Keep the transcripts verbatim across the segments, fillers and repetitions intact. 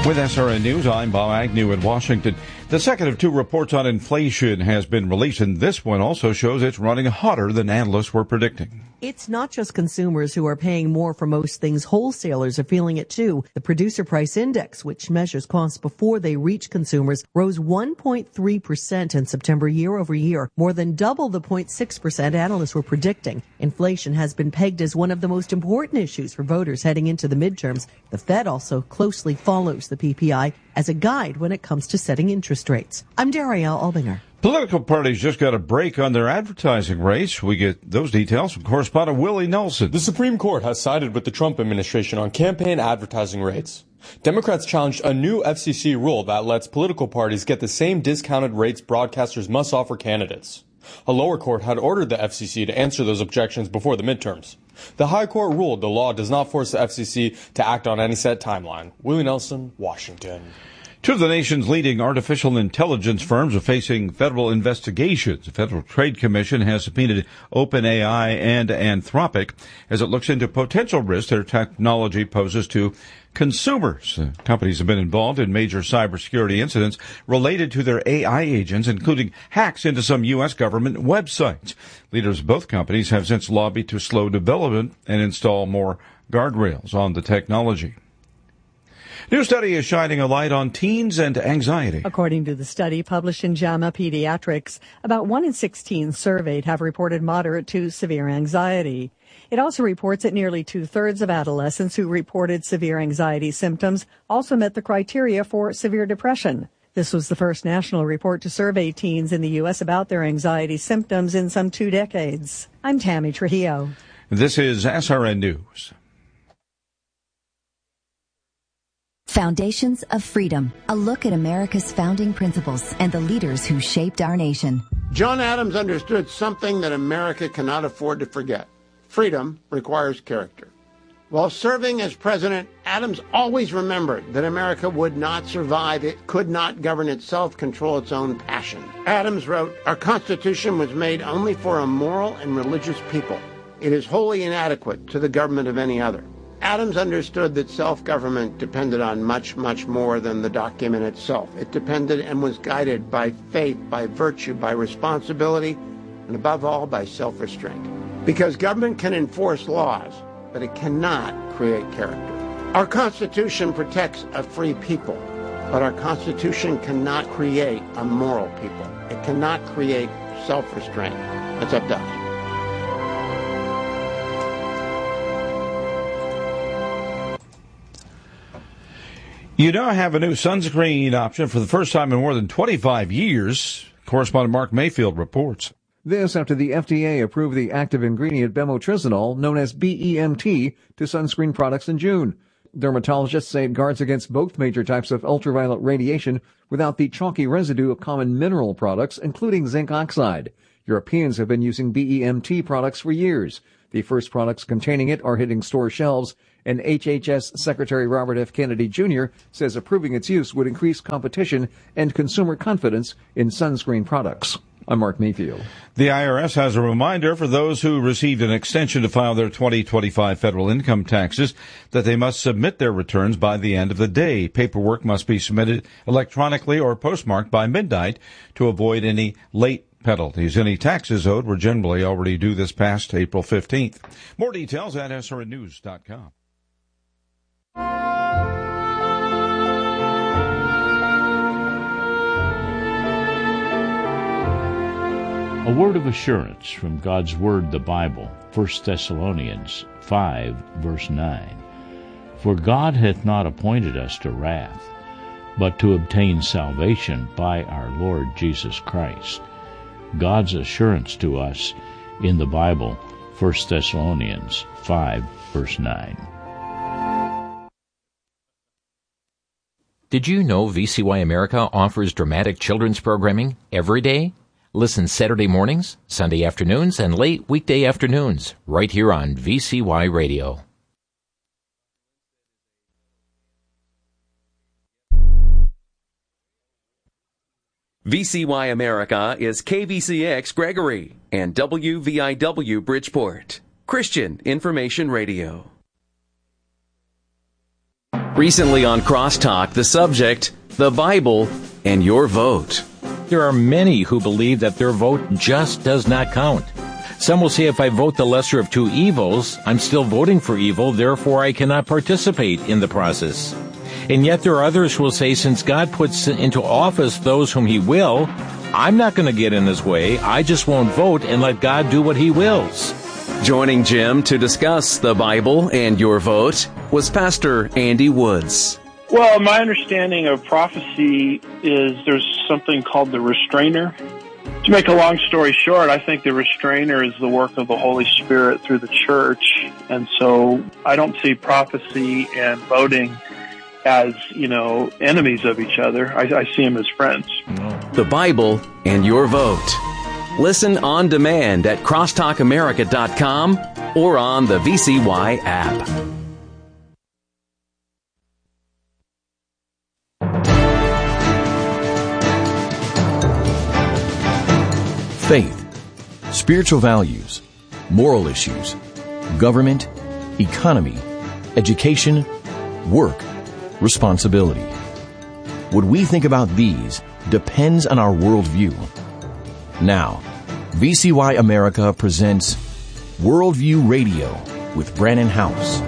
With S R N News, I'm Bob Agnew in Washington. The second of two reports on inflation has been released, and this one also shows it's running hotter than analysts were predicting. It's not just consumers who are paying more for most things. Wholesalers are feeling it too. The Producer Price Index, which measures costs before they reach consumers, rose one point three percent in September year over year, more than double the zero point six percent analysts were predicting. Inflation has been pegged as one of the most important issues for voters heading into the midterms. The Fed also closely follows the P P I as a guide when it comes to setting interest rates. I'm Darielle Albinger. Political parties just got a break on their advertising rates. We get those details from correspondent Willie Nelson. The Supreme Court has sided with the Trump administration on campaign advertising rates. Democrats challenged a new F C C rule that lets political parties get the same discounted rates broadcasters must offer candidates. A lower court had ordered the F C C to answer those objections before the midterms. The High Court ruled the law does not force the F C C to act on any set timeline. Willie Nelson, Washington. Two of the nation's leading artificial intelligence firms are facing federal investigations. The Federal Trade Commission has subpoenaed OpenAI and Anthropic as it looks into potential risks their technology poses to consumers. Uh, companies have been involved in major cybersecurity incidents related to their A I agents, including hacks into some U S government websites. Leaders of both companies have since lobbied to slow development and install more guardrails on the technology. New study is shining a light on teens and anxiety. According to the study published in JAMA Pediatrics, about one in six teens surveyed have reported moderate to severe anxiety. It also reports that nearly two-thirds of adolescents who reported severe anxiety symptoms also met the criteria for severe depression. This was the first national report to survey teens in the U S about their anxiety symptoms in some two decades. I'm Tammy Trujillo. This is S R N News. Foundations of Freedom, a look at America's founding principles and the leaders who shaped our nation. John Adams understood something that America cannot afford to forget. Freedom requires character. While serving as president, Adams always remembered that America would not survive, it could not govern itself, control its own passion. Adams wrote, "Our Constitution was made only for a moral and religious people. It is wholly inadequate to the government of any other." Adams understood that self-government depended on much, much more than the document itself. It depended and was guided by faith, by virtue, by responsibility, and above all, by self-restraint. Because government can enforce laws, but it cannot create character. Our Constitution protects a free people, but our Constitution cannot create a moral people. It cannot create self-restraint. That's up to us. You now have a new sunscreen option for the first time in more than twenty-five years. Correspondent Mark Mayfield reports. This after the F D A approved the active ingredient bemotrizinol, known as B E M T, to sunscreen products in June. Dermatologists say it guards against both major types of ultraviolet radiation without the chalky residue of common mineral products, including zinc oxide. Europeans have been using B E M T products for years. The first products containing it are hitting store shelves, and H H S Secretary Robert F. Kennedy Junior says approving its use would increase competition and consumer confidence in sunscreen products. I'm Mark Mayfield. The I R S has a reminder for those who received an extension to file their twenty twenty-five federal income taxes that they must submit their returns by the end of the day. Paperwork must be submitted electronically or postmarked by midnight to avoid any late penalties. Any taxes owed were generally already due this past April fifteenth. More details at S R N news dot com. A word of assurance from God's Word, the Bible, First Thessalonians five, verse nine. For God hath not appointed us to wrath, but to obtain salvation by our Lord Jesus Christ. God's assurance to us in the Bible, First Thessalonians five, verse nine. Did you know V C Y America offers dramatic children's programming every day? Listen Saturday mornings, Sunday afternoons, and late weekday afternoons, right here on V C Y Radio. V C Y America is K V C X Gregory and W V I W Bridgeport, Christian Information Radio. Recently on Crosstalk, the subject, the Bible and your vote. There are many who believe that their vote just does not count. Some will say if I vote the lesser of two evils, I'm still voting for evil, therefore I cannot participate in the process. And yet there are others who will say since God puts into office those whom He will, I'm not going to get in His way. I just won't vote and let God do what He wills. Joining Jim to discuss the Bible and your vote was Pastor Andy Woods. Well, my understanding of prophecy is there's something called the restrainer. To make a long story short, I think the restrainer is the work of the Holy Spirit through the church. And so I don't see prophecy and voting as, you know, enemies of each other. I, I see them as friends. The Bible and your vote. Listen on demand at crosstalk america dot com or on the V C Y app. Faith, spiritual values, moral issues, government, economy, education, work, responsibility. What we think about these depends on our worldview. Now, V C Y America presents Worldview Radio with Brannon Howse.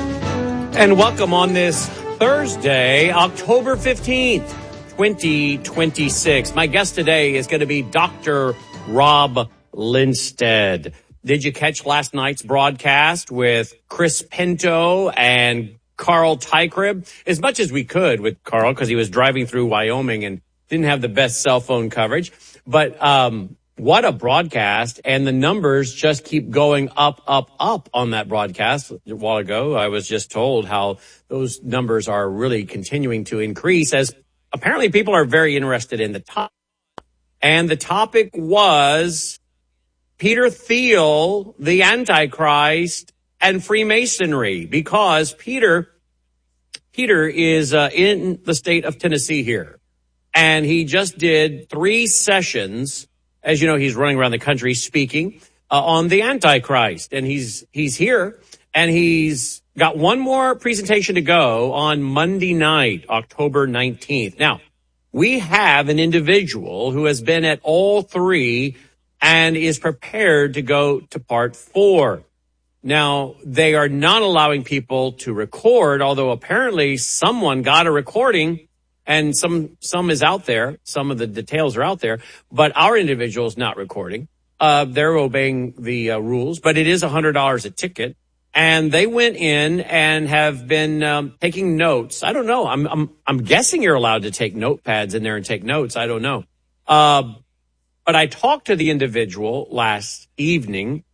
And welcome on this Thursday, October fifteenth, twenty twenty-six. My guest today is going to be Doctor Rob Lindsted. Did you catch last night's broadcast with Chris Pinto and Carl Tykrib? As much as we could with Carl, because he was driving through Wyoming and didn't have the best cell phone coverage. But um what a broadcast. And the numbers just keep going up, up, up on that broadcast. A while ago, I was just told how those numbers are really continuing to increase as apparently people are very interested in the topic. And the topic was Peter Thiel, the Antichrist, and Freemasonry, because Peter, Peter is uh, in the state of Tennessee here. And he just did three sessions. As you know, he's running around the country speaking uh, on the Antichrist. And he's he's here, and he's got one more presentation to go on Monday night, October nineteenth. Now, we have an individual who has been at all three and is prepared to go to part four. Now, they are not allowing people to record, although apparently someone got a recording. And some, some is out there. Some of the details are out there, but our individual is not recording. Uh, they're obeying the uh, rules, but it is a hundred dollars a ticket. And they went in and have been, um, taking notes. I don't know. I'm, I'm, I'm guessing you're allowed to take notepads in there and take notes. I don't know. Uh, but I talked to the individual last evening,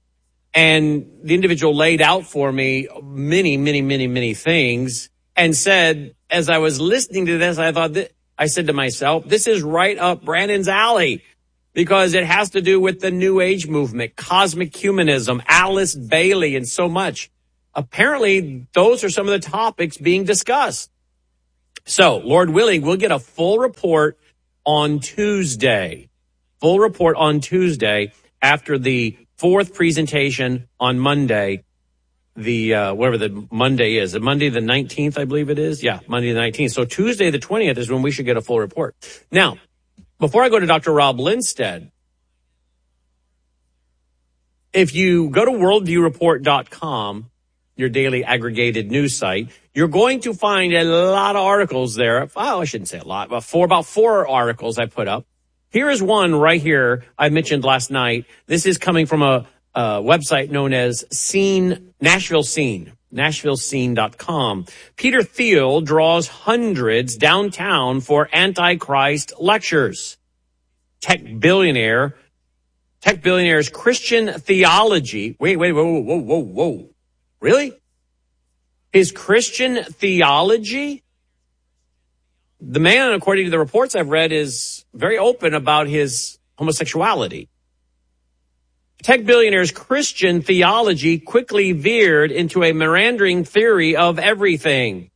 and the individual laid out for me many, many, many, many things and said, as I was listening to this, I thought that I said to myself, this is right up Brandon's alley, because it has to do with the New Age movement, cosmic humanism, Alice Bailey, and so much. Apparently, those are some of the topics being discussed. So, Lord willing, we'll get a full report on Tuesday. Full report on Tuesday after the fourth presentation on Monday. The, uh, whatever the Monday is, the Monday the nineteenth, I believe it is. Yeah, Monday the nineteenth. So Tuesday the twentieth is when we should get a full report. Now, before I go to Doctor Rob Lindsted, if you go to worldview report dot com, your daily aggregated news site, you're going to find a lot of articles there. Oh, I shouldn't say a lot, but four, about four articles I put up. Here is one right here I mentioned last night. This is coming from a, a website known as Scene, Nashville Scene, nashville scene dot com. Peter Thiel draws hundreds downtown for Antichrist lectures. Tech billionaire, tech billionaire's Christian theology. Wait, wait, whoa, whoa, whoa, whoa. Really? His Christian theology? The man, according to the reports I've read, is very open about his homosexuality. Tech billionaire's Christian theology quickly veered into a meandering theory of everything.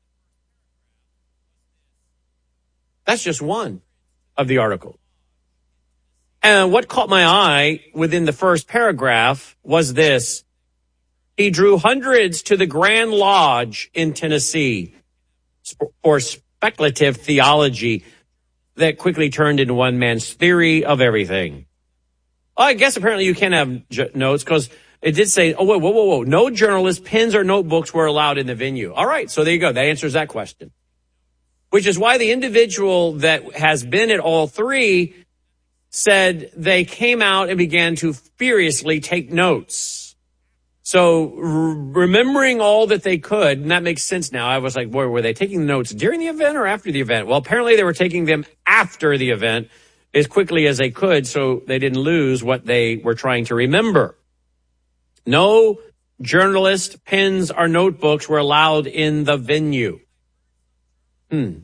That's just one of the articles. And what caught my eye within the first paragraph was this. He drew hundreds to the Grand Lodge in Tennessee. for speculative theology that quickly turned into one man's theory of everything. Well, I guess apparently you can't have j- notes because it did say, oh, whoa, whoa, whoa, whoa. No journalists, pens, or notebooks were allowed in the venue. All right, so there you go. That answers that question. Which is why the individual that has been at all three said they came out and began to furiously take notes. So r- remembering all that they could, and that makes sense now. I was like, boy, were they taking notes during the event or after the event? Well, apparently they were taking them after the event as quickly as they could so they didn't lose what they were trying to remember. No journalist, pens, or notebooks were allowed in the venue. Hmm.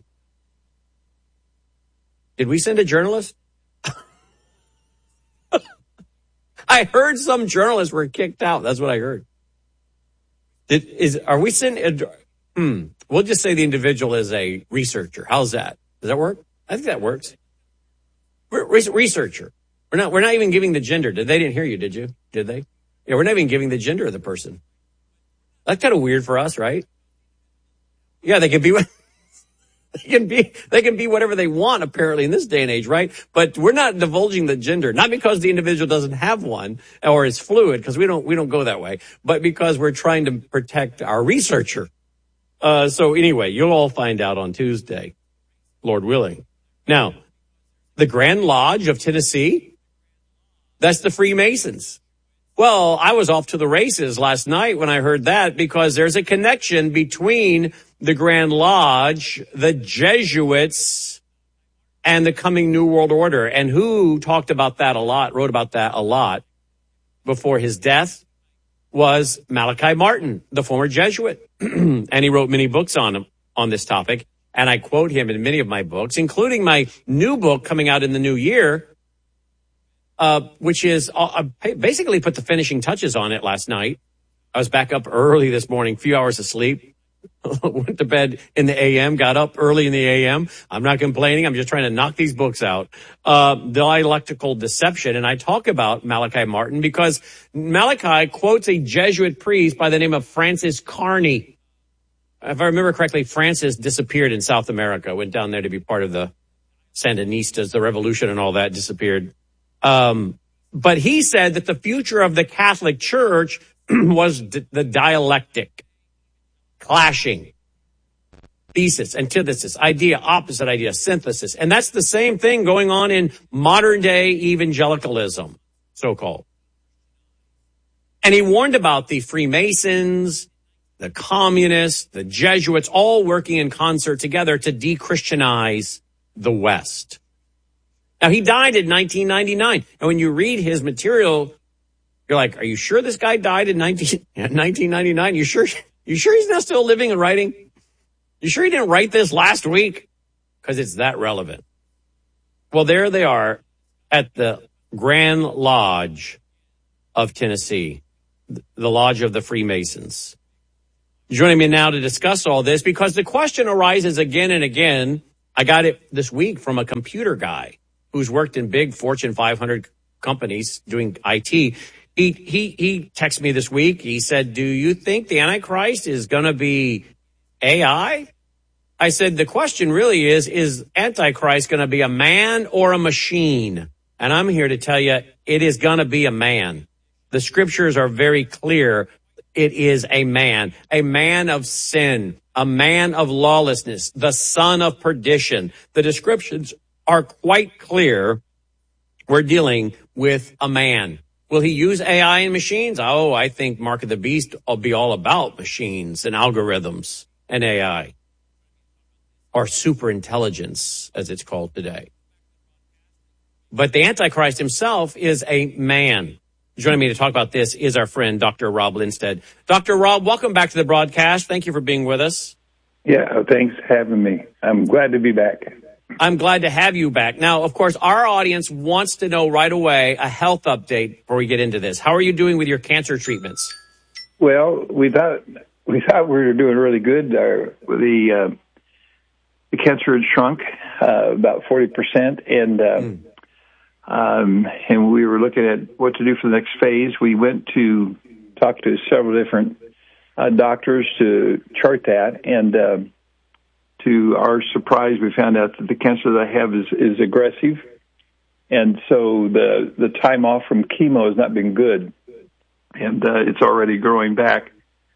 Did we send a journalist? I heard some journalists were kicked out. That's what I heard. Did, is, are we sending, hmm, we'll just say the individual is a researcher. How's that? Does that work? I think that works. Re- researcher. We're not, we're not even giving the gender. Did they didn't hear you, did you? Did they? Yeah, we're not even giving the gender of the person. That's kind of weird for us, right? Yeah, they could be, they can be, they can be whatever they want apparently in this day and age, right? But we're not divulging the gender, not because the individual doesn't have one or is fluid, because we don't, we don't go that way, but because we're trying to protect our researcher. Uh, so anyway, you'll all find out on Tuesday, Lord willing. Now, the Grand Lodge of Tennessee, that's the Freemasons. Well, I was off to the races last night when I heard that because there's a connection between the Grand Lodge, the Jesuits, and the coming New World Order. And who talked about that a lot, wrote about that a lot before his death was Malachi Martin, the former Jesuit. And he wrote many books on him, on this topic. And I quote him in many of my books, including my new book coming out in the new year, Uh, which is, uh, I basically put the finishing touches on it last night. I was back up early this morning, few hours of sleep, went to bed in the A M, got up early in the A M. I'm not complaining. I'm just trying to knock these books out. Uh, Dialectical Deception. And I talk about Malachi Martin because Malachi quotes a Jesuit priest by the name of Francis Carney. If I remember correctly, Francis disappeared in South America, went down there to be part of the Sandinistas, the revolution and all that, disappeared. Um, but he said that the future of the Catholic Church was d- the dialectic, clashing, thesis, antithesis, idea, opposite idea, synthesis. And that's the same thing going on in modern day evangelicalism, so-called. And he warned about the Freemasons, the communists, the Jesuits, all working in concert together to de-Christianize the West. Now, he died in nineteen ninety-nine. And when you read his material, you're like, are you sure this guy died in nineteen ninety-nine? You sure, you sure he's not still living and writing? You sure he didn't write this last week? Because it's that relevant. Well, there they are at the Grand Lodge of Tennessee, the Lodge of the Freemasons. Joining me now to discuss all this, because the question arises again and again. I got it this week from a computer guy who's worked in big Fortune five hundred companies doing I T. He, he, he texted me this week. He said, do you think the Antichrist is going to be A I? I said, the question really is, is Antichrist going to be a man or a machine? And I'm here to tell you, it is going to be a man. The scriptures are very clear. It is a man, a man of sin, a man of lawlessness, the son of perdition. The descriptions are quite clear. We're dealing with a man. Will he use A I and machines? Oh, I think Mark of the Beast will be all about machines and algorithms and A I, or super intelligence, as it's called today. But the Antichrist himself is a man. Joining me to talk about this is our friend, Doctor Rob Lindsted. Doctor Rob, welcome back to the broadcast. Thank you for being with us. Yeah, thanks for having me. I'm glad to be back. I'm glad to have you back. Now, of course, our audience wants to know right away a health update before we get into this. How are you doing with your cancer treatments? Well, we thought we thought we were doing really good. Our, the uh, the cancer had shrunk uh, about forty percent, and uh, mm. um, and we were looking at what to do for the next phase. We went to talk to several different uh, doctors to chart that, and uh, to our surprise, we found out that the cancer that I have is, is aggressive. And so the, the time off from chemo has not been good. And uh, it's already growing back.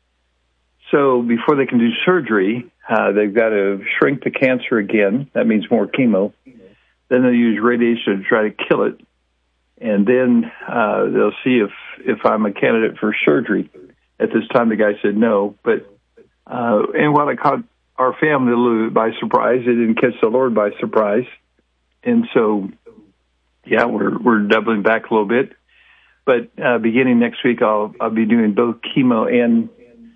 So before they can do surgery, uh, they've got to shrink the cancer again. That means more chemo. Then they'll use radiation to try to kill it. And then uh, they'll see if, if I'm a candidate for surgery. At this time, the guy said no. But uh, and while it caught our family a little bit by surprise, it didn't catch the Lord by surprise. And so, yeah, we're we're doubling back a little bit. But uh, beginning next week, I'll I'll be doing both chemo and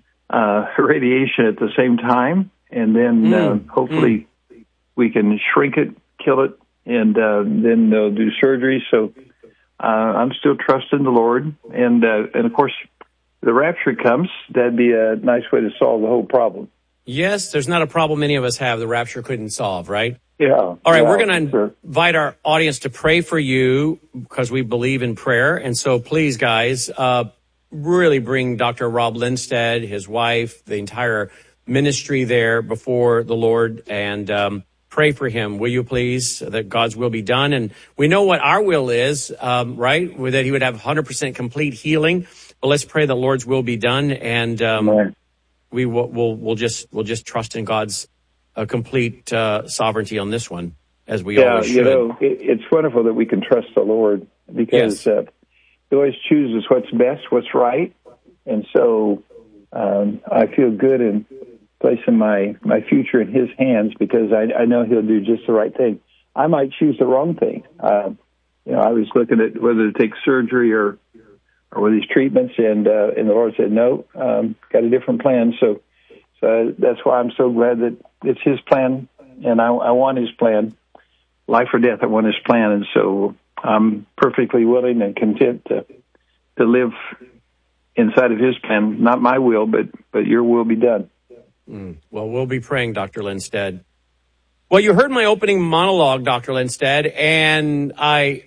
uh, radiation at the same time, and then mm. uh, hopefully mm. we can shrink it, kill it, and uh, then they'll do surgery. So uh, I'm still trusting the Lord, and uh, and of course, the rapture comes. That'd be a nice way to solve the whole problem. Yes, there's not a problem any of us have the rapture couldn't solve, right? Yeah. All right, yeah, we're going to sure. invite our audience to pray for you because we believe in prayer. And so please, guys, uh, really bring Doctor Rob Lindstedt, his wife, the entire ministry there before the Lord, and um, pray for him, will you please, that God's will be done. And we know what our will is, um, right, that he would have one hundred percent complete healing. But let's pray the Lord's will be done, and um, we will we'll, we'll just we'll just trust in God's uh, complete uh, sovereignty on this one, as we yeah, always should. You know, it, it's wonderful that we can trust the Lord because yes. uh, He always chooses what's best, what's right, and so um, I feel good in placing my my future in His hands because I, I know He'll do just the right thing. I might choose the wrong thing. Uh, you know, I was looking at whether to take surgery or. or with these treatments, and uh, and the Lord said, no, um, got a different plan. So so that's why I'm so glad that it's His plan, and I, I want His plan. Life or death, I want His plan, and so I'm perfectly willing and content to to live inside of His plan. Not my will, but, but your will be done. Mm. Well, we'll be praying, Doctor Lindstedt. Well, you heard my opening monologue, Doctor Lindstedt, and I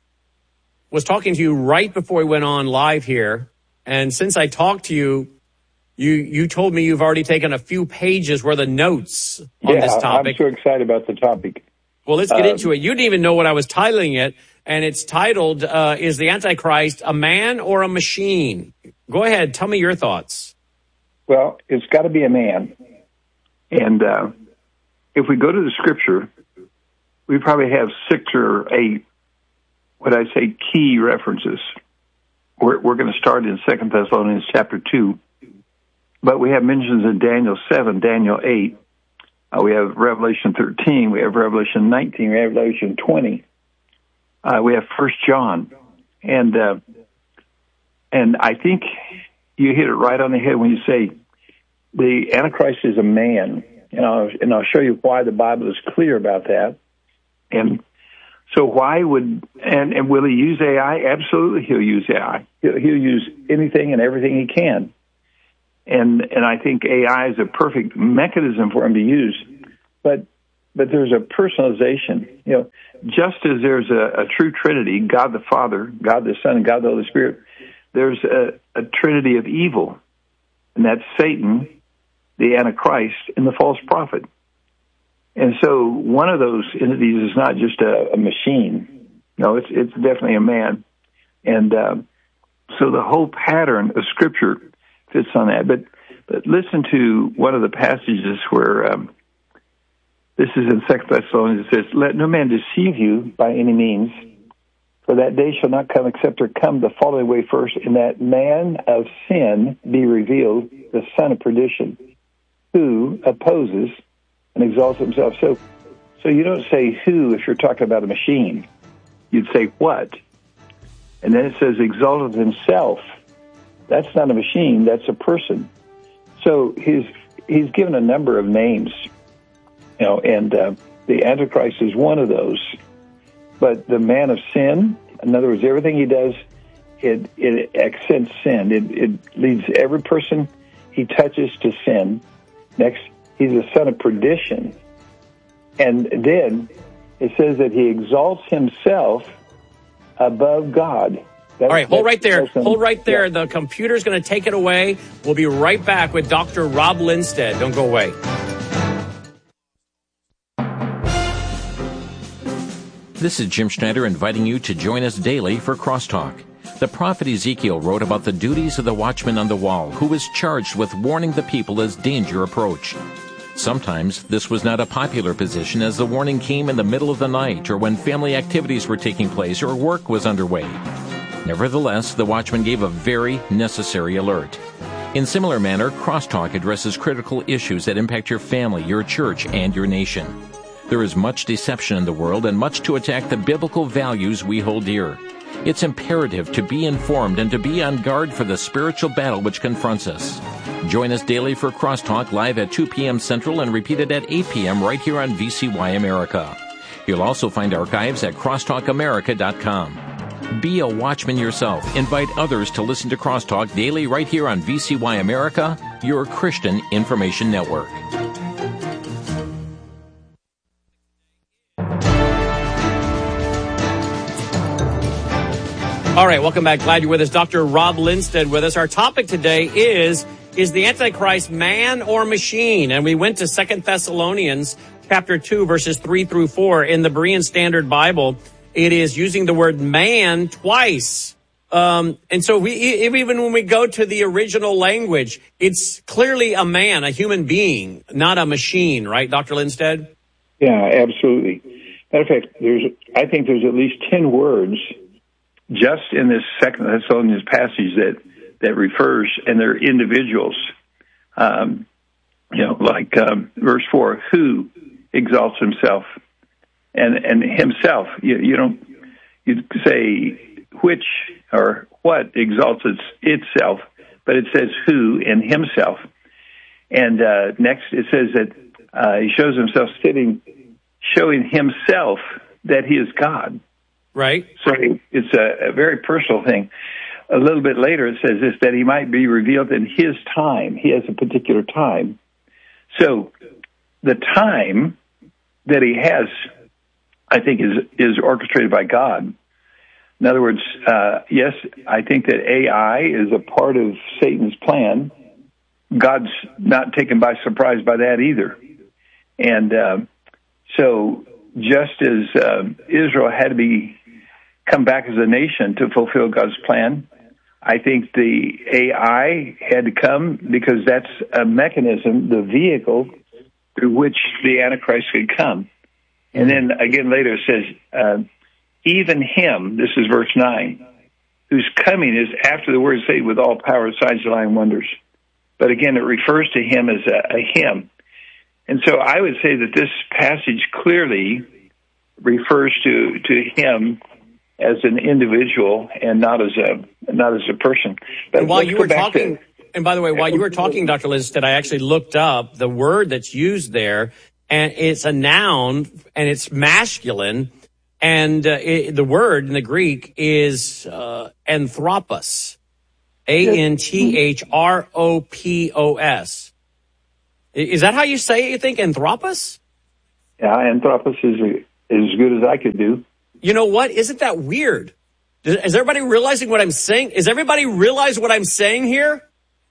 was talking to you right before we went on live here. And since I talked to you, you you told me you've already taken a few pages worth of notes on yeah, this topic. I'm so excited about the topic. Well, let's get um, into it. You didn't even know what I was titling it. And it's titled, uh, Is the Antichrist a Man or a Machine? Go ahead. Tell me your thoughts. Well, it's got to be a man. And uh, if we go to the Scripture, we probably have six or eight what I say key references. We're, we're going to start in Second Thessalonians chapter two, but we have mentions in Daniel seven, Daniel eight. Uh, we have Revelation thirteen. We have Revelation nineteen. We have Revelation twenty. Uh, we have First John, and uh, and I think you hit it right on the head when you say the Antichrist is a man, and I'll, and I'll show you why the Bible is clear about that. And so why would, and, and will he use A I? Absolutely he'll use A I. He'll, he'll use anything and everything he can. And and I think A I is a perfect mechanism for him to use. But but there's a personalization. You know, just as there's a, a true Trinity, God the Father, God the Son, and God the Holy Spirit, there's a, a trinity of evil. And that's Satan, the Antichrist, and the false prophet. And so one of those entities is not just a, a machine. No, it's it's definitely a man. And uh, so the whole pattern of Scripture fits on that. But, but listen to one of the passages where um, this is in Second Thessalonians. It says, let no man deceive you by any means, for that day shall not come except there come the following way first, and that man of sin be revealed, the son of perdition, who opposes and exalts himself. So, so you don't say who if you're talking about a machine. You'd say what. And then it says exalted himself. That's not a machine. That's a person. So he's he's given a number of names, you know, and uh, the Antichrist is one of those. But the man of sin, in other words, everything he does, it it accents sin. It, it leads every person he touches to sin. Next, he's a son of perdition. And then it says that he exalts himself above God. That's, All right, hold right there. Hold right there. Yeah. The computer's going to take it away. We'll be right back with Doctor Rob Lindstedt. Don't go away. This is Jim Schneider inviting you to join us daily for Crosstalk. The prophet Ezekiel wrote about the duties of the watchman on the wall, who was charged with warning the people as danger approached. Sometimes this was not a popular position, as the warning came in the middle of the night or when family activities were taking place or work was underway. Nevertheless, the watchman gave a very necessary alert. In similar manner, Crosstalk addresses critical issues that impact your family, your church, and your nation. There is much deception in the world and much to attack the biblical values we hold dear. It's imperative to be informed and to be on guard for the spiritual battle which confronts us. Join us daily for Crosstalk live at two p.m. Central and repeated at eight p.m. right here on V C Y America. You'll also find archives at crosstalk america dot com. Be a watchman yourself. Invite others to listen to Crosstalk daily right here on V C Y America, your Christian information network. All right, welcome back. Glad you're with us. Doctor Rob Lindsted with us. Our topic today is, is the Antichrist man or machine? And we went to Second Thessalonians chapter two, verses three through four. In the Berean Standard Bible, it is using the word man twice. Um, and so we, even when we go to the original language, it's clearly a man, a human being, not a machine, right, Doctor Lindsted? Yeah, absolutely. Matter of fact, there's, I think there's at least ten words just in this Second Thessalonians passage that, that refers, and they're individuals. Um, you know, like um, verse four, who exalts himself, and and himself. You, you don't you say which or what exalts its, itself, but it says who and himself. And uh, next it says that uh, he shows himself sitting, showing himself that he is God. Right. So it's a, a very personal thing. A little bit later, it says this, that he might be revealed in his time. He has a particular time. So the time that he has, I think, is, is orchestrated by God. In other words, uh, yes, I think that A I is a part of Satan's plan. God's not taken by surprise by that either. And uh, so just as uh, Israel had to be come back as a nation to fulfill God's plan, I think the A I had to come because that's a mechanism, the vehicle through which the Antichrist could come. And then again later it says, uh, even him, this is verse nine, whose coming is after the word Satan with all power, signs, lying wonders. But again, it refers to him as a, a him. And so I would say that this passage clearly refers to, to him as an individual and not as a not as a person. But and while you were talking, to, and by the way, while you were talking, Doctor Lindsted, I actually looked up the word that's used there, and it's a noun, and it's masculine, and uh, it, the word in the Greek is uh, anthropos, A N T H R O P O S. Is that how you say it, you think, anthropos? Yeah, anthropos is, a, is as good as I could do. You know what? Isn't that weird? Is everybody realizing what I'm saying? Is everybody realize what I'm saying here?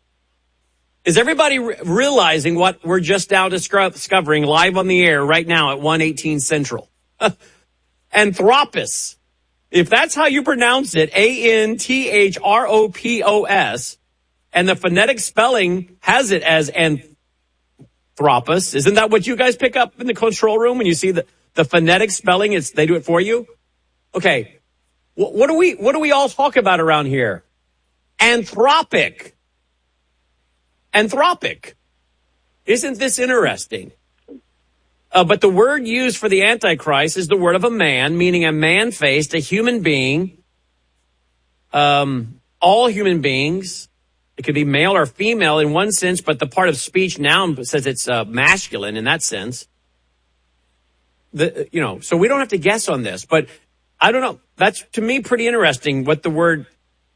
Is everybody re- realizing what we're just now discovering live on the air right now at one eighteen Central? Anthropos. If that's how you pronounce it, A N T H R O P O S, and the phonetic spelling has it as anthropos, isn't that what you guys pick up in the control room when you see the, the phonetic spelling? It's they do it for you? Okay, what, what do we what do we all talk about around here? Anthropic. Anthropic. Isn't this interesting? Uh, but the word used for the Antichrist is the word of a man, meaning a man-faced, a human being. Um, all human beings. It could be male or female in one sense, but the part of speech noun says it's uh, masculine in that sense. The, you know, so we don't have to guess on this, but I don't know. That's, to me, pretty interesting what the word,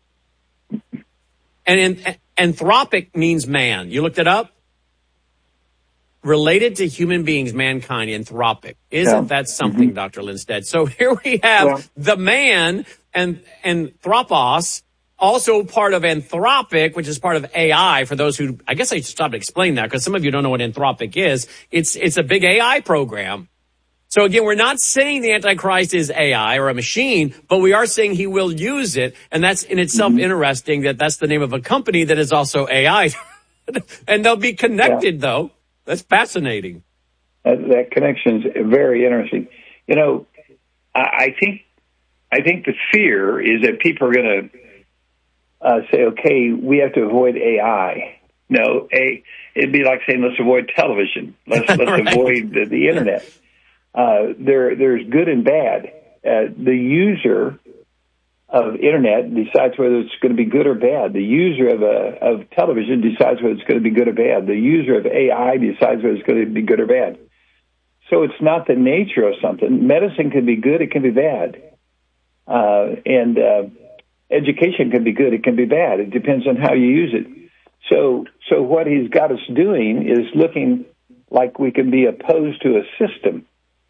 and in, anthropic means man. You looked it up? Related to human beings, mankind, anthropic. Isn't yeah. that something, mm-hmm. Doctor Lindsted? So here we have yeah. the man and anthropos, also part of Anthropic, which is part of A I. For those who, I guess I should stop to explain that because some of you don't know what Anthropic is. It's, it's a big A I program. So again, we're not saying the Antichrist is A I or a machine, but we are saying he will use it. And that's in itself mm-hmm. interesting that that's the name of a company that is also A I. And they'll be connected, yeah. though. That's fascinating. That, that connection is very interesting. You know, I, I think I think the fear is that people are going to uh, say, okay, we have to avoid A I. No, a, it'd be like saying, let's avoid television. Let's, let's right. avoid the, the Internet. Uh, there, there's good and bad. Uh, the user of Internet decides whether it's going to be good or bad. The user of a, of television decides whether it's going to be good or bad. The user of A I decides whether it's going to be good or bad. So it's not the nature of something. Medicine can be good, it can be bad. Uh, and uh, education can be good, it can be bad. It depends on how you use it. So, so what he's got us doing is looking like we can be opposed to a system.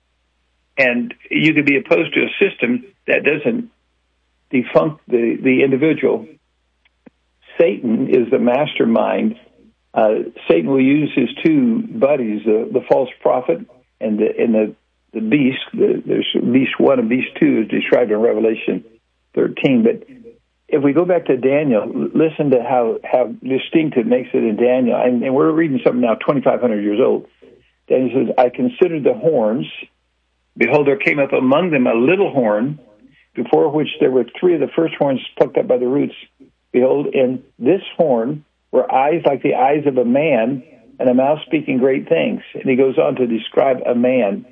And you can be opposed to a system that doesn't defunct the, the individual. Satan is the mastermind. Uh, Satan will use his two buddies, the, the false prophet and the, and the, the beast. The, there's beast one and beast two is described in Revelation thirteen. But if we go back to Daniel, listen to how, how distinct it makes it in Daniel. And, and we're reading something now twenty-five hundred years old. Daniel says, I considered the horns. Behold, there came up among them a little horn, before which there were three of the first horns plucked up by the roots. Behold, in this horn were eyes like the eyes of a man, and a mouth speaking great things. And he goes on to describe a man.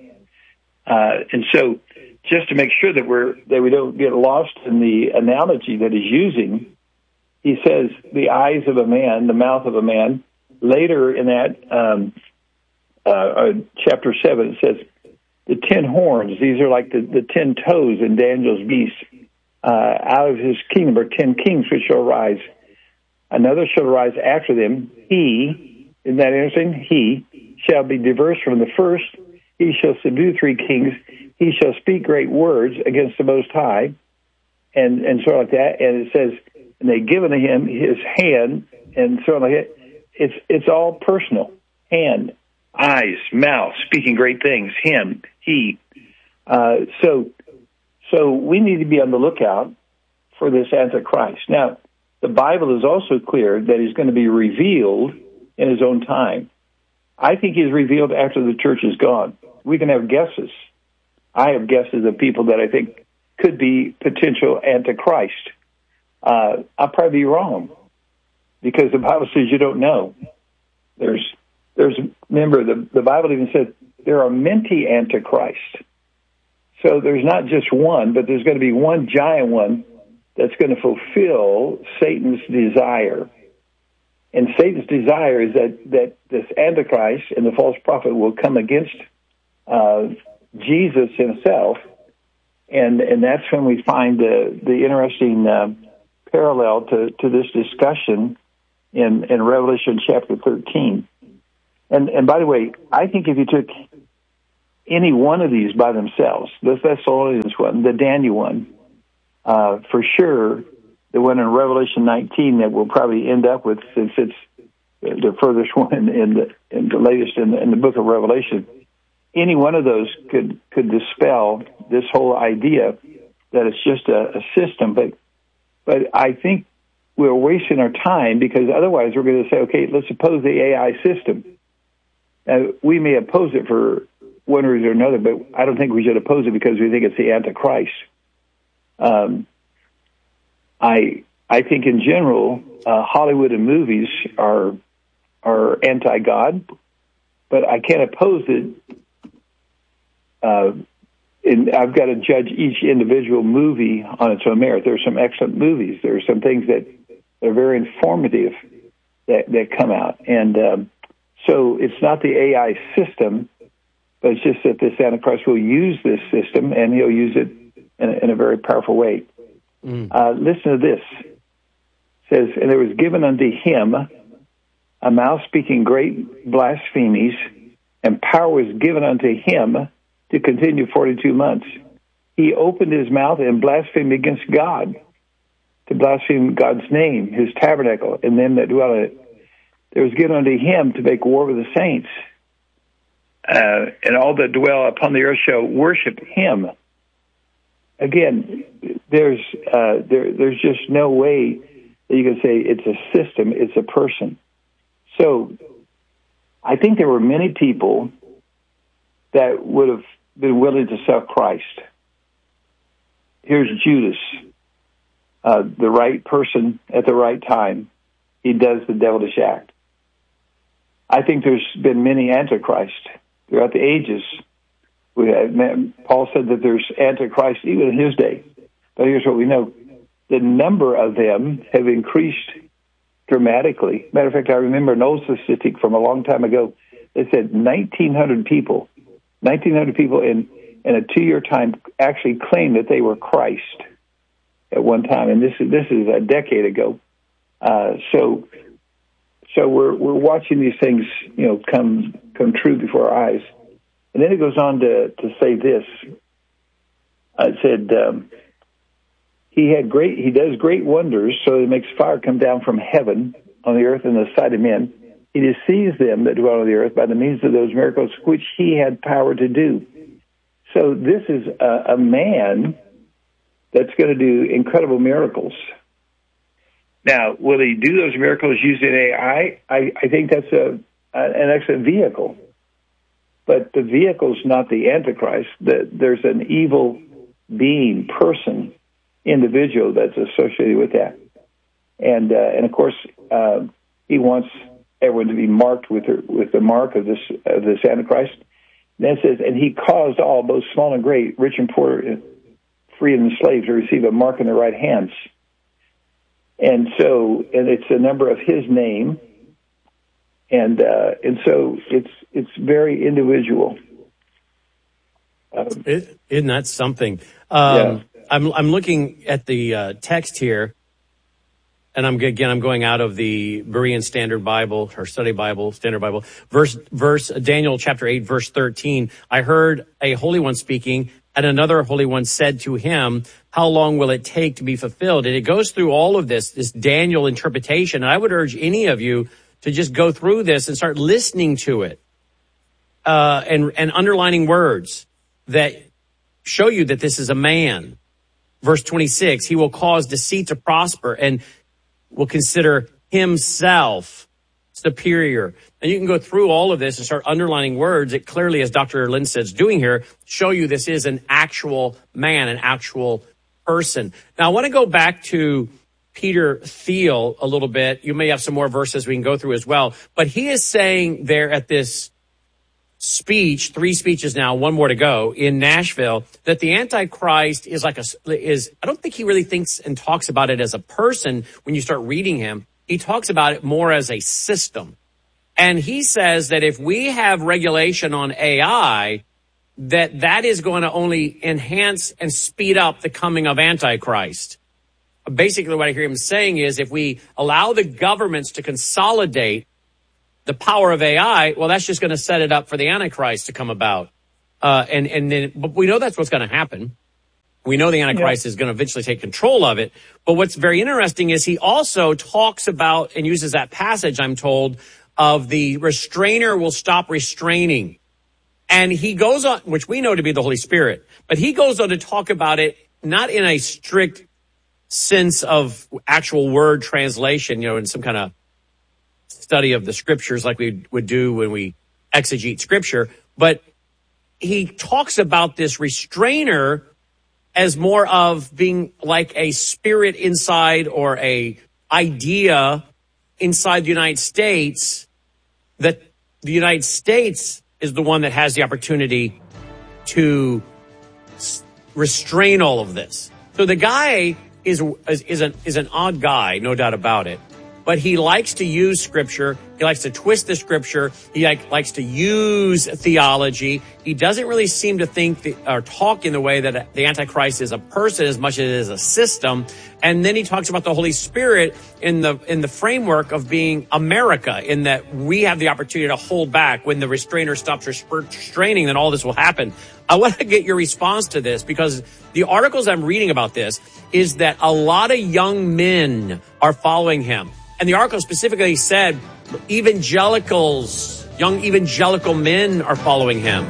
Uh, and so, just to make sure that we're that we don't get lost in the analogy that he's using, he says the eyes of a man, the mouth of a man. Later in that um, uh, uh, chapter seven, it says the ten horns. These are like the, the ten toes in Daniel's beast. Uh, out of his kingdom are ten kings which shall arise. Another shall arise after them. He, isn't that interesting? He shall be diverse from the first. He shall subdue three kings. He shall speak great words against the Most High, and and sort of like that. And it says, and they give unto him his hand, and sort of like that. It's it's all personal. Hand, eyes, mouth, speaking great things. Him, he. Uh, so so we need to be on the lookout for this Antichrist. Now, the Bible is also clear that he's going to be revealed in his own time. I think he's revealed after the church is gone. We can have guesses. I have guesses of people that I think could be potential Antichrist. Uh, I'll probably be wrong because the Bible says you don't know. There's, there's. Remember, the, the Bible even said there are many Antichrists. So there's not just one, but there's going to be one giant one that's going to fulfill Satan's desire. And Satan's desire is that, that this Antichrist and the false prophet will come against uh, Jesus himself, and and that's when we find the the interesting uh, parallel to, to this discussion in, in Revelation chapter thirteen. And and by the way, I think if you took any one of these by themselves, the Thessalonians one, the Daniel one, uh, for sure, the one in Revelation nineteen that we'll probably end up with, since it's the furthest one in, in the in the latest in the, in the book of Revelation. Any one of those could could dispel this whole idea that it's just a, a system. But but I think we're wasting our time, because otherwise we're going to say, okay, let's oppose the A I system. Now, we may oppose it for one reason or another, but I don't think we should oppose it because we think it's the Antichrist. Um, I I think in general, uh, Hollywood and movies are are anti-God, but I can't oppose it. Uh, and I've got to judge each individual movie on its own merit. There are some excellent movies. There are some things that are very informative that, that come out. And um, so it's not the A I system, but it's just that this Antichrist will use this system, and he'll use it in a, in a very powerful way. Mm. Uh, listen to this. It says, and there was given unto him a mouth speaking great blasphemies, and power was given unto him to continue forty-two months. He opened his mouth and blasphemed against God, to blaspheme God's name, his tabernacle, and them that dwell in it. There was given unto him to make war with the saints. uh, and all that dwell upon the earth shall worship him. Again, there's uh, there, there's just no way that you can say it's a system, it's a person. So I think there were many people that would have been willing to sell Christ. Here's Judas, uh, the right person at the right time. He does the devilish act. I think there's been many antichrists throughout the ages. We have, Paul said that there's antichrist even in his day. But here's what we know. The number of them have increased dramatically. Matter of fact, I remember an old statistic from a long time ago that said nineteen hundred people, nineteen hundred people in, in a two-year time actually claimed that they were Christ at one time. And this is, this is a decade ago. Uh, so so we're we're watching these things, you know, come come true before our eyes. And then it goes on to, to say this. It said, um, he had great, he does great wonders, so he makes fire come down from heaven on the earth in the sight of men. He deceives them that dwell on the earth by the means of those miracles which he had power to do. So this is a, a man that's going to do incredible miracles. Now, will he do those miracles using A I? I, I think that's a, an excellent vehicle. But the vehicle's not the Antichrist. The, there's an evil being, person, individual that's associated with that. And, uh, and of course, uh, he wants everyone to be marked with her, with the mark of this, of this Antichrist. And then it says, and he caused all, both small and great, rich and poor, free and enslaved, to receive a mark in their right hands. And so, and it's a number of his name. And uh, and so it's it's very individual. Um, it, isn't that something? Um, yeah. I'm I'm looking at the uh, text here, and I'm again I'm going out of the Berean Standard Bible or Study Bible, Standard Bible, verse verse Daniel chapter eight verse thirteen. I heard a Holy One speaking, and another Holy One said to him, "How long will it take to be fulfilled?" And it goes through all of this this Daniel interpretation. And I would urge any of you to just go through this and start listening to it, uh, and, and underlining words that show you that this is a man. Verse twenty-six, he will cause deceit to prosper and will consider himself superior. And you can go through all of this and start underlining words that clearly, as Doctor Lindsted's doing here, show you this is an actual man, an actual person. Now, I want to go back to Peter Thiel a little bit. You may have some more verses we can go through as well. But he is saying there at this speech, three speeches now, one more to go in Nashville, that the Antichrist is like a, is, I don't think he really thinks and talks about it as a person when you start reading him. He talks about it more as a system. And he says that if we have regulation on A I, that that is going to only enhance and speed up the coming of Antichrist. Basically, what I hear him saying is if we allow the governments to consolidate the power of A I, well, that's just going to set it up for the Antichrist to come about. Uh, and, and then, but we know that's what's going to happen. We know the Antichrist yeah. is going to eventually take control of it. But what's very interesting is he also talks about and uses that passage, I'm told, of the restrainer will stop restraining. And he goes on, which we know to be the Holy Spirit, but he goes on to talk about it not in a strict sense of actual word translation, you know, in some kind of study of the scriptures like we would do when we exegete scripture. But he talks about this restrainer as more of being like a spirit inside or a idea inside the United States, that the United States is the one that has the opportunity to restrain all of this. So the guy is is, is, an, is an odd guy, no doubt about it. But he likes to use scripture. He likes to twist the scripture. He like, likes to use theology. He doesn't really seem to think the, or talk in the way that the Antichrist is a person as much as it is a system. And then he talks about the Holy Spirit in the in the framework of being America, in that we have the opportunity to hold back. When the restrainer stops restraining, then all this will happen. I want to get your response to this, because the articles I'm reading about this is that a lot of young men are following him. And the article specifically said evangelicals Young evangelical men are following him.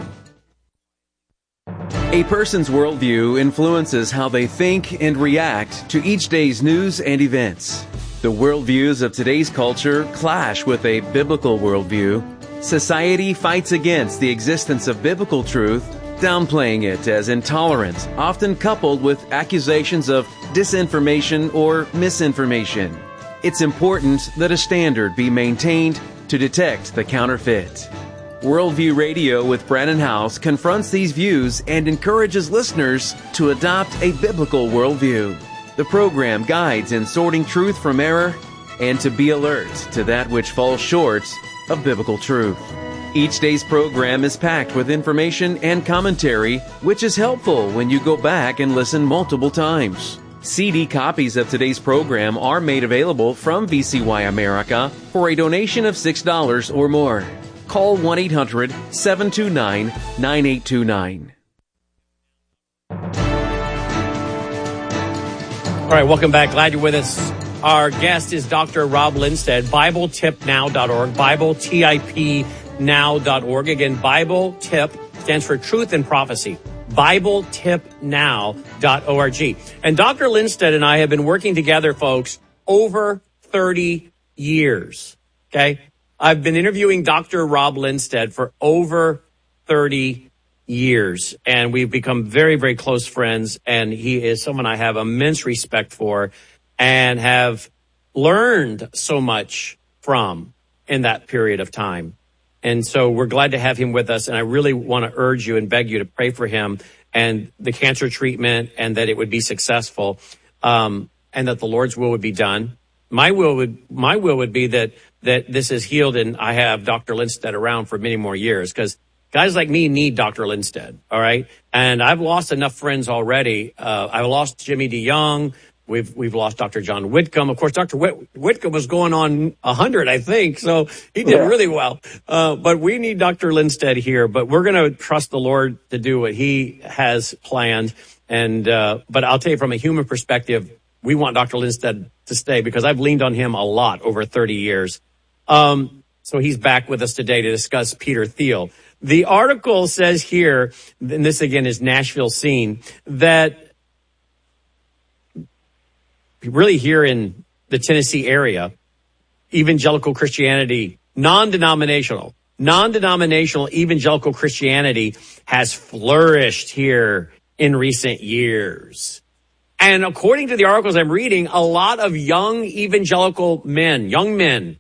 A person's worldview influences how they think and react to each day's news and events. The worldviews of today's culture clash with a biblical worldview. Society fights against the existence of biblical truth, downplaying it as intolerant, often coupled with accusations of disinformation or misinformation. It's important that a standard be maintained to detect the counterfeit. Worldview Radio with Brannon Howse confronts these views and encourages listeners to adopt a biblical worldview. The program guides in sorting truth from error and to be alert to that which falls short of biblical truth. Each day's program is packed with information and commentary, which is helpful when you go back and listen multiple times. C D copies of today's program are made available from V C Y America for a donation of six dollars or more. Call one eight hundred seven two nine nine eight two nine. All right, welcome back. Glad you're with us. Our guest is Doctor Rob Lindsted, Bible Tip Now dot org, Bible Tip Now dot org. Again, Bible Tip stands for Truth and Prophecy. Bible Tip Now dot org. And Doctor Lindsted and I have been working together, folks, over thirty years. Okay? I've been interviewing Doctor Rob Lindsted for over thirty years, and we've become very, very close friends, and he is someone I have immense respect for and have learned so much from in that period of time. And so we're glad to have him with us, and I really want to urge you and beg you to pray for him and the cancer treatment, and that it would be successful, um, and that the Lord's will would be done. My will would, my will would be that, that this is healed and I have Doctor Lindsted around for many more years, because guys like me need Doctor Lindsted. All right. And I've lost enough friends already. Uh, I've lost Jimmy DeYoung. We've, we've lost Doctor John Whitcomb. Of course, Doctor Whit- Whitcomb was going on a hundred, I think. So he did yeah. really well. Uh, but we need Doctor Lindsted here, but we're going to trust the Lord to do what he has planned. And, uh, but I'll tell you from a human perspective, we want Doctor Lindsted to stay because I've leaned on him a lot over thirty years. Um, so he's back with us today to discuss Peter Thiel. The article says here, and this again is Nashville Scene, that really here in the Tennessee area, evangelical Christianity, non-denominational, non-denominational evangelical Christianity has flourished here in recent years. And according to the articles I'm reading, a lot of young evangelical men, young men,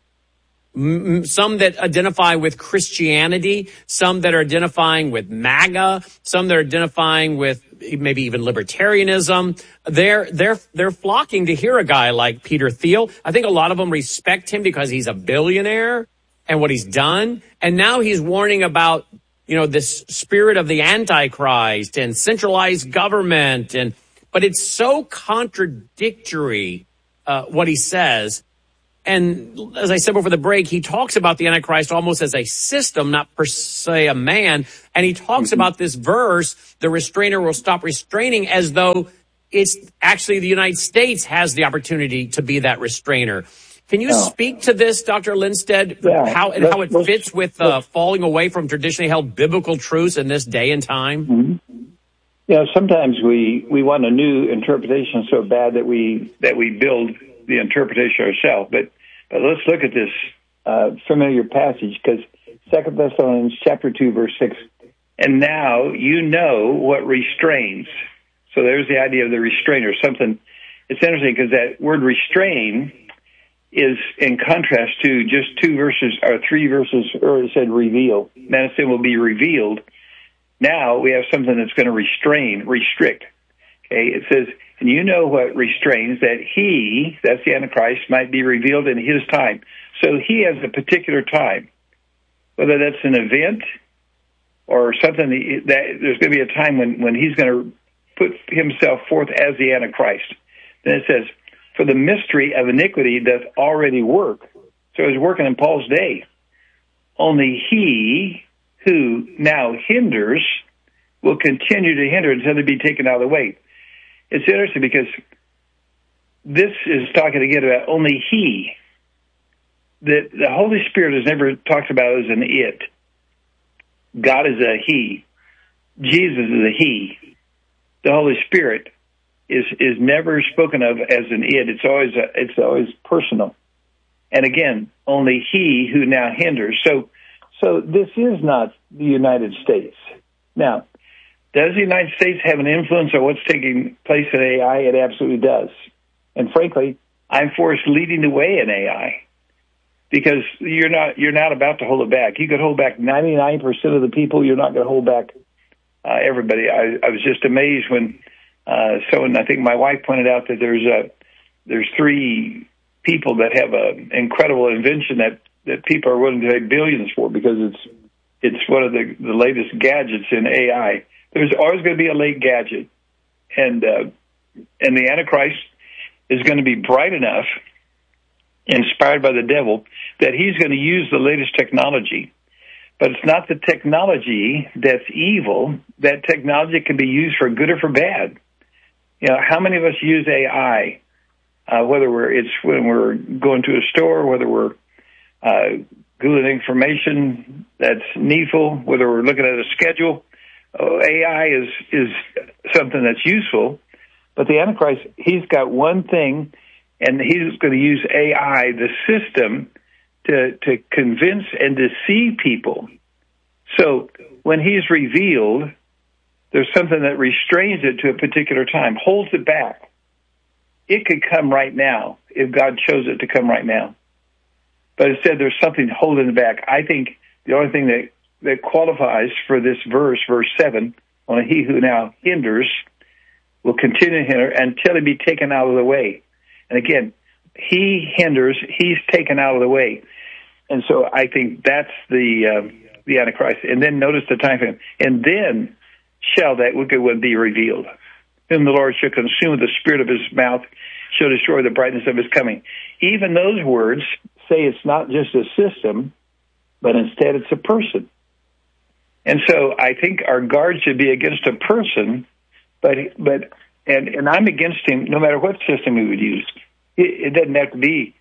m- some that identify with Christianity, some that are identifying with MAGA, some that are identifying with maybe even libertarianism, they're, they're, they're flocking to hear a guy like Peter Thiel. I think a lot of them respect him because he's a billionaire and what he's done. And now he's warning about, you know, this spirit of the Antichrist and centralized government. And, but it's so contradictory, uh, what he says. And as I said before the break, he talks about the Antichrist almost as a system, not per se a man. And he talks about this verse, the restrainer will stop restraining, as though it's actually the United States has the opportunity to be that restrainer. Can you no. speak to this, Doctor Lindsted, yeah, how and how it fits with uh, falling away from traditionally held biblical truths in this day and time? Mm-hmm. Yeah, sometimes we, we want a new interpretation so bad that we that we build the interpretation ourselves. But but let's look at this uh, familiar passage, because Second Thessalonians chapter two, verse six. And now you know what restrains. So there's the idea of the restrainer. Something. It's interesting because that word restrain is in contrast to just two verses or three verses earlier. It said reveal. Then it said will be revealed. Now we have something that's going to restrain, restrict. Okay, it says, and you know what restrains, that he, that's the Antichrist, might be revealed in his time. So he has a particular time, whether that's an event or something that, that there's going to be a time when, when he's going to put himself forth as the Antichrist. Then it says, for the mystery of iniquity doth already work. So it's working in Paul's day. Only he who now hinders will continue to hinder until they be taken out of the way. It's interesting because this is talking again about only he. the, the Holy Spirit is never talked about as an it. God is a he. Jesus is a he. The Holy Spirit is is never spoken of as an it. It's always a, it's always personal. And again, only he who now hinders. So so this is not the United States. Now, does the United States have an influence on what's taking place in A I? It absolutely does. And frankly, I'm for us leading the way in A I, because you're not you're not about to hold it back. You could hold back ninety-nine percent of the people. You're not going to hold back uh, everybody. I, I was just amazed when uh, someone, I think my wife pointed out that there's a there's three people that have an incredible invention that, that people are willing to pay billions for, because it's it's one of the, the latest gadgets in A I. There's always going to be a late gadget, and uh, and the Antichrist is going to be bright enough, inspired by the devil, that he's going to use the latest technology. But it's not the technology that's evil. That technology can be used for good or for bad. You know, how many of us use A I? Uh, whether we're it's when we're going to a store, whether we're uh, Googling information that's needful, whether we're looking at a schedule. Oh, A I is is something that's useful, but the Antichrist, he's got one thing, and he's going to use A I, the system, to to convince and deceive people. So when he's revealed, there's something that restrains it to a particular time, holds it back. It could come right now if God chose it to come right now. But instead, there's something holding it back. I think the only thing that, that qualifies for this verse, verse seven, only he who now hinders will continue to hinder until he be taken out of the way. And again, he hinders, he's taken out of the way. And so I think that's the uh, the Antichrist. And then notice the time frame. And then shall that wicked one be revealed, whom the Lord shall consume with the spirit of his mouth, shall destroy the brightness of his coming. Even those words say it's not just a system, but instead it's a person. And so I think our guard should be against a person, but but and, and I'm against him no matter what system we would use. It, it doesn't have to be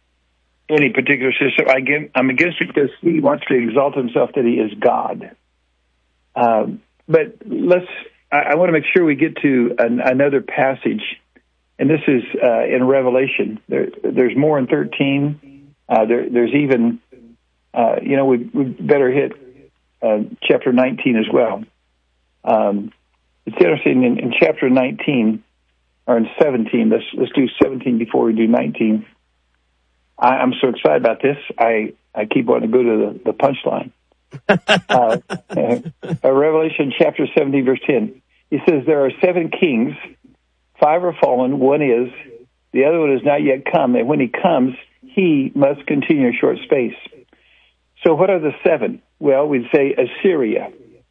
any particular system. I get, I'm against it because he wants to exalt himself that he is God. Um, but let's. I, I want to make sure we get to an, another passage, and this is uh, in Revelation. There, there's more in thirteen. Uh, there, there's even, uh, you know, we, we better hit uh, chapter nineteen as well. Um, it's interesting in, in chapter nineteen or in seventeen. Let's let's do seventeen before we do nineteen. I, I'm so excited about this. I, I keep wanting to go to the, the punchline. uh, uh, Revelation chapter seventeen, verse ten. He says, there are seven kings, five are fallen, one is, the other one has not yet come, and when he comes, he must continue a short space. So what are the seven? Well, we'd say Assyria.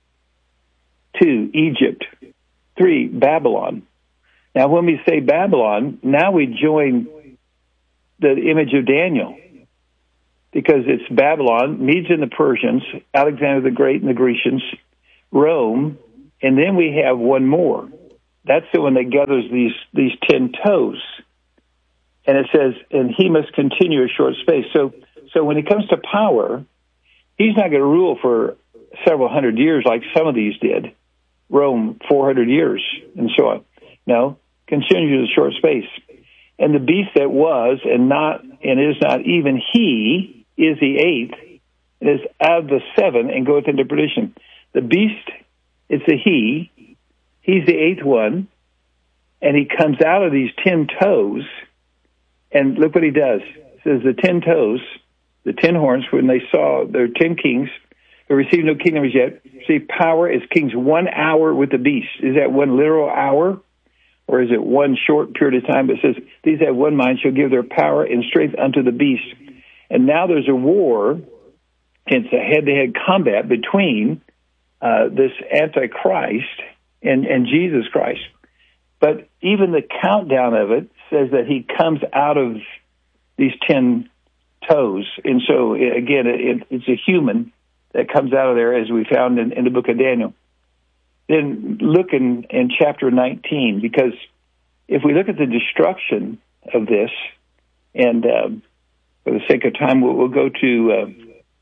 Two, Egypt. Three, Babylon. Now, when we say Babylon, now we join the image of Daniel, because it's Babylon, Medes and the Persians, Alexander the Great and the Grecians, Rome, and then we have one more. That's the one that gathers these, these ten toes. And it says, and he must continue a short space. So, so when it comes to power, he's not going to rule for several hundred years like some of these did. Rome, four hundred years, and so on. No, continue a short space. And the beast that was and not and is not even he is the eighth, and is out of the seven and goeth into perdition. The beast, it's a he. He's the eighth one, and he comes out of these ten toes. And look what he does. It says the ten toes, the ten horns, when they saw their ten kings, who received no kingdom as yet, received power as kings one hour with the beast. Is that one literal hour? Or is it one short period of time? But it says, these have one mind, shall give their power and strength unto the beast. And now there's a war. It's a head-to-head combat between uh, this Antichrist and, and Jesus Christ. But even the countdown of it says that he comes out of these ten toes. And so, again, it, it's a human that comes out of there, as we found in, in the book of Daniel. Then look in, in chapter nineteen, because if we look at the destruction of this, and um, for the sake of time, we'll, we'll go to, uh,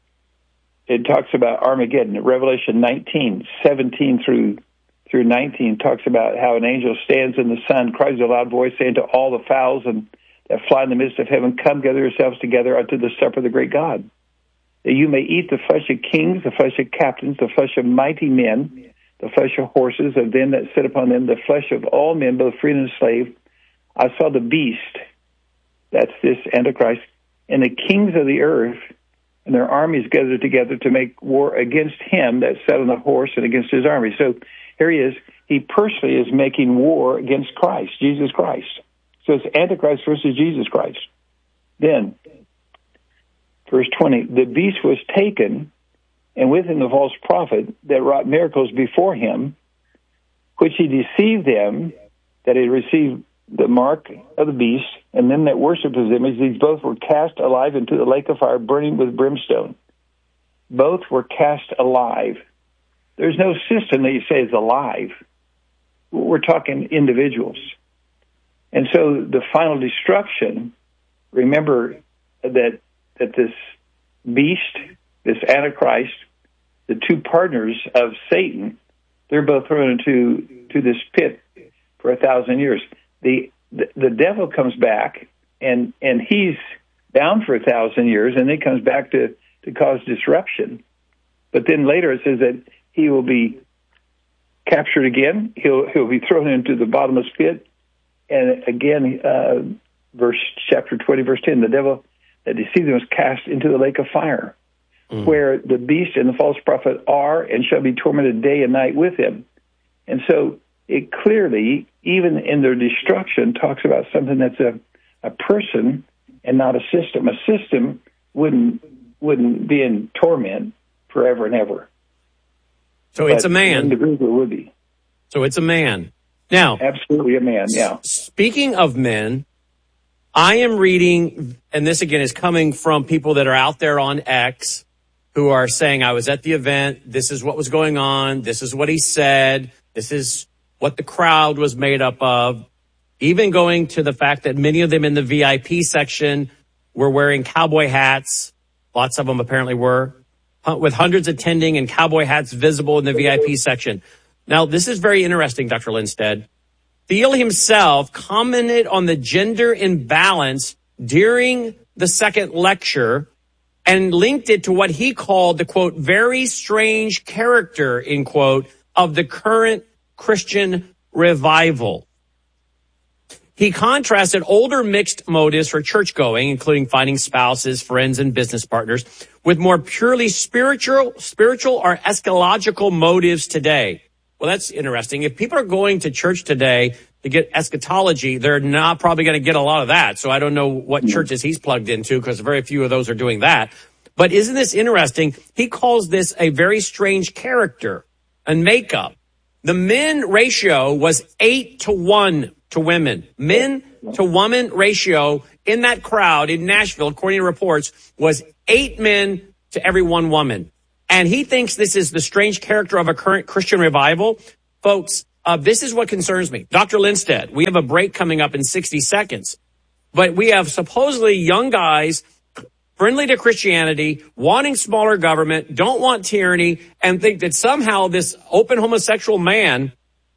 it talks about Armageddon. Revelation nineteen, seventeen through through nineteen talks about how an angel stands in the sun, cries with a loud voice, saying to all the fowls and that fly in the midst of heaven, come gather yourselves together unto the supper of the great God, that you may eat the flesh of kings, the flesh of captains, the flesh of mighty men, the flesh of horses, of them that sit upon them, the flesh of all men, both free and slave. I saw the beast, that's this Antichrist, and the kings of the earth, and their armies gathered together to make war against him that sat on the horse and against his army. So here he is. He personally is making war against Christ, Jesus Christ. So it's Antichrist versus Jesus Christ. Then, verse twenty, the beast was taken, and with him the false prophet that wrought miracles before him, which he deceived them that had received the mark of the beast, and them that worshipped his image. These both were cast alive into the lake of fire, burning with brimstone. Both were cast alive. There's no system that you say is alive. We're talking individuals. And so the final destruction, remember that that this beast, this Antichrist, the two partners of Satan, they're both thrown into to this pit for a thousand years. The, the the devil comes back, and and he's bound for a thousand years, and then comes back to, to cause disruption. But then later it says that he will be captured again. He'll he'll be thrown into the bottomless pit. And again, uh, verse chapter twenty, verse ten, the devil that deceived them was cast into the lake of fire, mm. where the beast and the false prophet are and shall be tormented day and night with him. And so it clearly, even in their destruction, talks about something that's a, a person and not a system. A system wouldn't wouldn't be in torment forever and ever. So but it's a man. An individual would be. So it's a man. Now, absolutely a man, yeah. Speaking of men, I am reading, and this again is coming from people that are out there on X who are saying, I was at the event, this is what was going on, this is what he said, this is what the crowd was made up of, even going to the fact that many of them in the V I P section were wearing cowboy hats, lots of them apparently were, with hundreds attending and cowboy hats visible in the V I P section. Now, this is very interesting, Doctor Lindstedt. Thiel himself commented on the gender imbalance during the second lecture and linked it to what he called the, quote, very strange character, end quote, of the current Christian revival. He contrasted older mixed motives for church-going, including finding spouses, friends, and business partners, with more purely spiritual, spiritual or eschatological motives today. Well, that's interesting. If people are going to church today to get eschatology, they're not probably going to get a lot of that. So I don't know what churches he's plugged into, because very few of those are doing that. But isn't this interesting? He calls this a very strange character and makeup. The men ratio was eight to one to women. Men to woman ratio in that crowd in Nashville, according to reports, was eight men to every one woman. And he thinks this is the strange character of a current Christian revival. Folks, uh, this is what concerns me. Doctor Lindstedt, we have a break coming up in sixty seconds. But we have supposedly young guys friendly to Christianity, wanting smaller government, don't want tyranny, and think that somehow this open homosexual man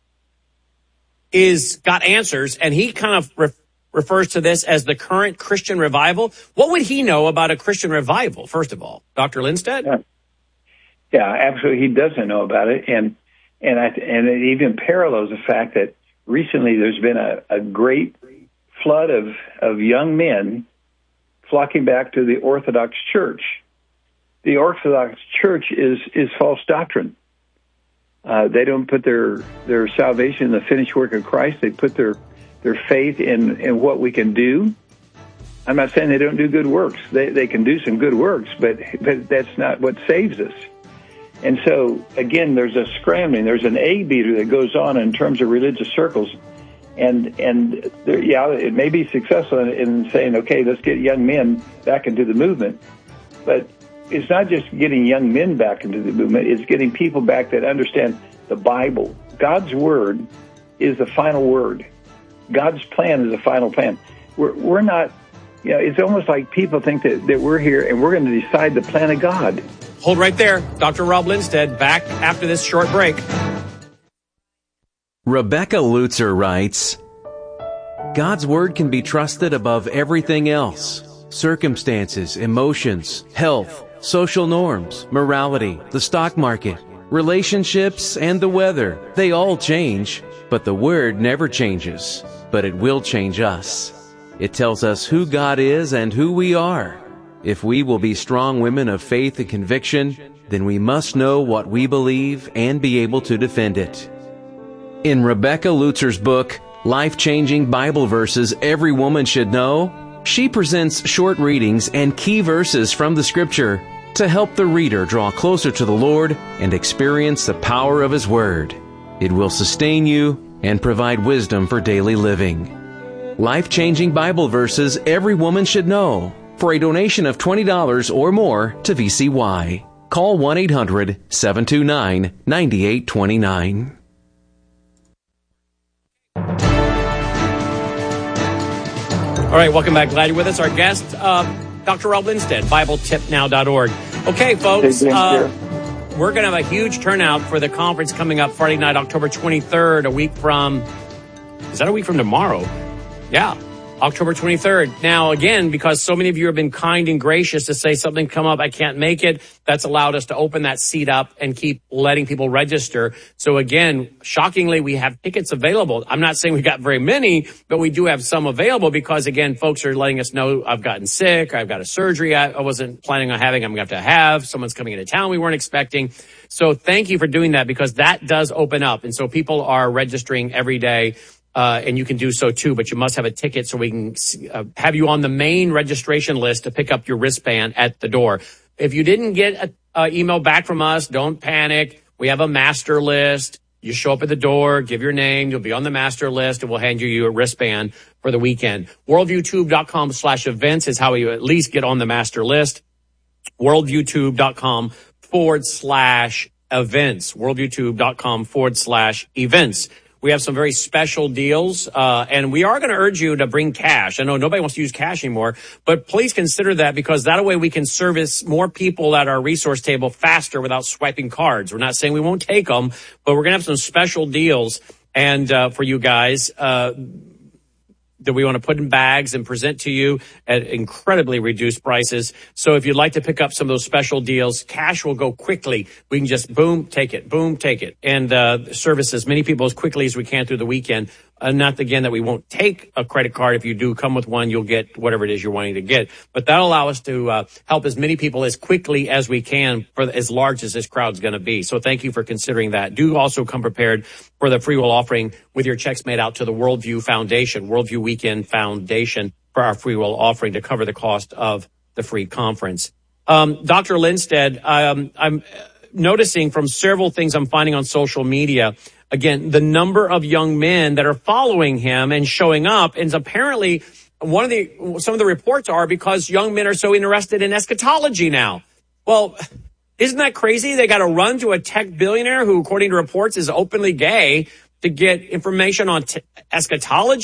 is got answers. And he kind of re- refers to this as the current Christian revival. What would he know about a Christian revival, first of all? Doctor Lindstedt? Yeah. Yeah, absolutely. He doesn't know about it, and and I, and it even parallels the fact that recently there's been a, a great flood of, of young men flocking back to the Orthodox Church. The Orthodox Church is is false doctrine. Uh, they don't put their their salvation in the finished work of Christ. They put their their faith in, in what we can do. I'm not saying they don't do good works. They they can do some good works, but but that's not what saves us. And so, again, there's a scrambling. There's an egg beater that goes on in terms of religious circles. And, and there, yeah, it may be successful in, in saying, okay, let's get young men back into the movement. But it's not just getting young men back into the movement. It's getting people back that understand the Bible. God's word is the final word. God's plan is the final plan. We're, we're not You know, it's almost like people think that, that we're here and we're going to decide the plan of God. Hold right there. Doctor Rob Lindsted back after this short break. Rebecca Lutzer writes, God's Word can be trusted above everything else. Circumstances, emotions, health, social norms, morality, the stock market, relationships, and the weather. They all change, but the Word never changes. But it will change us. It tells us who God is and who we are. If we will be strong women of faith and conviction, then we must know what we believe and be able to defend it. In Rebecca Lutzer's book, Life-Changing Bible Verses Every Woman Should Know, she presents short readings and key verses from the Scripture to help the reader draw closer to the Lord and experience the power of His Word. It will sustain you and provide wisdom for daily living. Life-Changing Bible Verses Every Woman Should Know, for a donation of twenty dollars or more to V C Y. Call one eight hundred seven two nine nine eight two nine. All right, welcome back. Glad you're with us. Our guest, uh, Doctor Rob Lindsted, Bible Tip Now dot org. Okay, folks, uh, we're going to have a huge turnout for the conference coming up Friday night, October twenty-third, a week from, is that a week from tomorrow? Yeah, October twenty-third. Now, again, because so many of you have been kind and gracious to say something come up, I can't make it, that's allowed us to open that seat up and keep letting people register. So again, shockingly, we have tickets available. I'm not saying we got very many, but we do have some available because, again, folks are letting us know I've gotten sick, I've got a surgery I, I wasn't planning on having, I'm going to have to have, someone's coming into town we weren't expecting. So thank you for doing that because that does open up. And so people are registering every day. Uh, and you can do so too, but you must have a ticket so we can uh, have you on the main registration list to pick up your wristband at the door. If you didn't get an email back from us, don't panic. We have a master list. You show up at the door, give your name, you'll be on the master list, and we'll hand you your wristband for the weekend. worldviewtube.com slash events is how you at least get on the master list. worldviewtube.com forward slash events. worldviewtube.com forward slash events. We have some very special deals, uh, and we are going to urge you to bring cash. I know nobody wants to use cash anymore, but please consider that because that way we can service more people at our resource table faster without swiping cards. We're not saying we won't take them, but we're going to have some special deals and uh, for you guys uh, that we want to put in bags and present to you at incredibly reduced prices. So if you'd like to pick up some of those special deals, cash will go quickly. We can just boom, take it, boom, take it, and uh, service as many people as quickly as we can through the weekend. Uh, not again that we won't take a credit card. If you do come with one, you'll get whatever it is you're wanting to get. But that'll allow us to uh, help as many people as quickly as we can for as large as this crowd's going to be. So thank you for considering that. Do also come prepared for the free will offering with your checks made out to the Worldview Foundation, Worldview Weekend Foundation, for our free will offering to cover the cost of the free conference. Um, Doctor Lindsted, um, I'm noticing from several things I'm finding on social media, again, the number of young men that are following him and showing up, and apparently one of the, some of the reports are because young men are so interested in eschatology now. Well, isn't that crazy? They got to run to a tech billionaire who, according to reports, is openly gay to get information on t- eschatology.